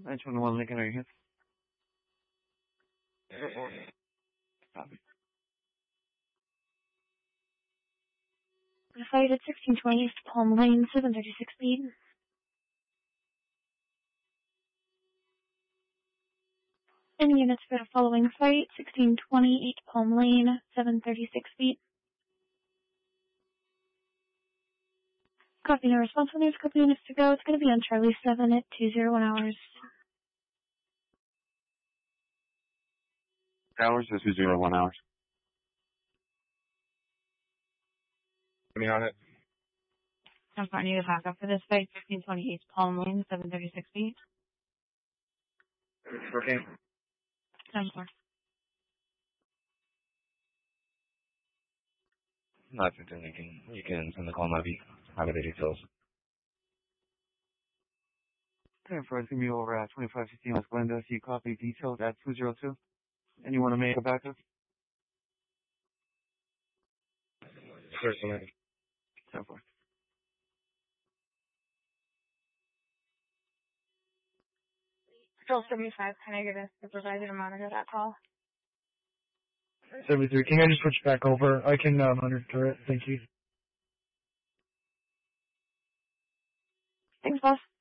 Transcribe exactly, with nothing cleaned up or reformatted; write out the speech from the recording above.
nine twenty-one Lincoln, are you here? Copy. Flight at sixteen twenty East Palm Lane, seven thirty-six speed. Any units for the following flight, sixteen twenty East Palm Lane, seven thirty-six feet. Copy, no response when there's a couple units to go. It's going to be on Charlie seven at two oh one hours. Hours or two zero one hours? Me on it. I'm fine, you to back up for this flight, sixteen twenty East Palm Lane, seven thirty-six feet. Okay. ten four. Not fifteen, you can, you can send the call, maybe. Have the details. ten four, it's going to be over at twenty-five fifteen West Glendale. So you copy details at two zero two. And you want to make a backup? Personally. ten four. Control seventy-five, can I get a supervisor to monitor that call? seventy-three, can I just switch back over? I can uh, monitor it, thank you. Thanks, boss.